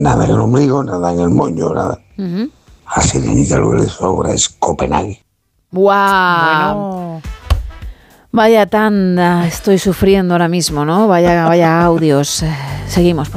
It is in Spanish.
Nada en el ombligo, nada en el moño, nada. Ujú. A Sirenita lo que le sobra es Copenhague. ¡Guau! Bueno, Vaya tanda estoy sufriendo ahora mismo, ¿no? Vaya audios. Seguimos.